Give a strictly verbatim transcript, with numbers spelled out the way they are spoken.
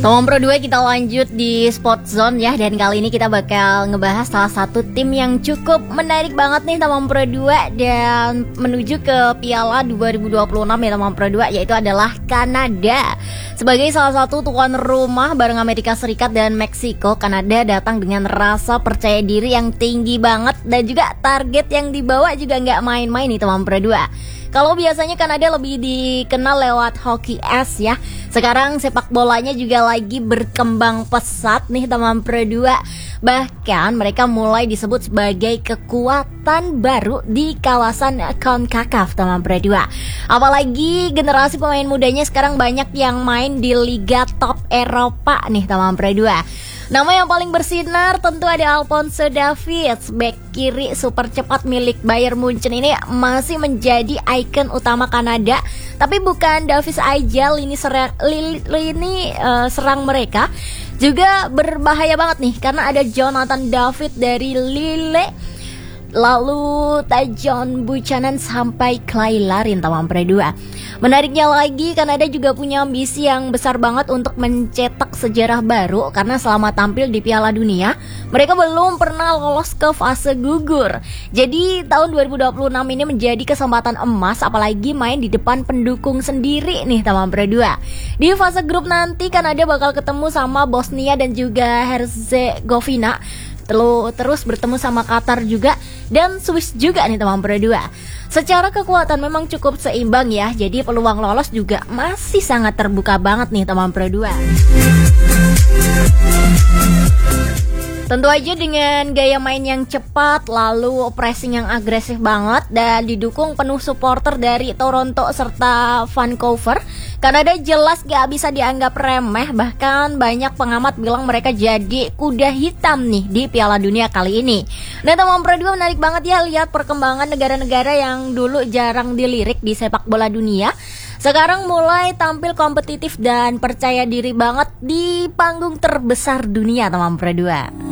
Teman Pro dua, kita lanjut di Sport Zone ya. Dan kali ini kita bakal ngebahas salah satu tim yang cukup menarik banget nih Teman Pro dua, dan menuju ke Piala dua ribu dua puluh enam ya Teman Pro dua, yaitu adalah Kanada. Sebagai salah satu tuan rumah bareng Amerika Serikat dan Meksiko, Kanada datang dengan rasa percaya diri yang tinggi banget, dan juga target yang dibawa juga nggak main-main nih Teman Pro dua. Kalau biasanya Kanada lebih dikenal lewat hoki es ya, sekarang sepak bolanya juga lagi berkembang pesat nih Teman Pro dua. Bahkan mereka mulai disebut sebagai kekuatan baru di kawasan CONCACAF Teman Pro dua. Apalagi generasi pemain mudanya sekarang banyak yang main di liga top Eropa nih Teman Pro dua. Nama yang paling bersinar tentu ada Alphonso Davies, bek kiri super cepat milik Bayern Munchen ini masih menjadi ikon utama Kanada. Tapi bukan Davies aja, lini serang, lini, lini uh, serang mereka juga berbahaya banget nih, karena ada Jonathan David dari Lille, lalu Tajon Buchanan sampai Clay Larin Teman Pro dua. Menariknya lagi, Kanada juga punya ambisi yang besar banget untuk mencetak sejarah baru, karena selama tampil di Piala Dunia mereka belum pernah lolos ke fase gugur. Jadi tahun dua ribu dua puluh enam ini menjadi kesempatan emas, apalagi main di depan pendukung sendiri nih Teman Pro dua. Di fase grup nanti Kanada bakal ketemu sama Bosnia dan juga Herzegovina, terus bertemu sama Qatar juga, dan Swiss juga nih Teman Pro dua. Secara kekuatan memang cukup seimbang ya, jadi peluang lolos juga masih sangat terbuka banget nih Teman Pro dua. Tentu aja dengan gaya main yang cepat, lalu pressing yang agresif banget, dan didukung penuh supporter dari Toronto serta Vancouver, Kanada jelas gak bisa dianggap remeh. Bahkan banyak pengamat bilang mereka jadi kuda hitam nih di Piala Dunia kali ini. Nah Teman Pro dua, menarik banget ya lihat perkembangan negara-negara yang dulu jarang dilirik di sepak bola dunia, sekarang mulai tampil kompetitif dan percaya diri banget di panggung terbesar dunia Teman Pro dua.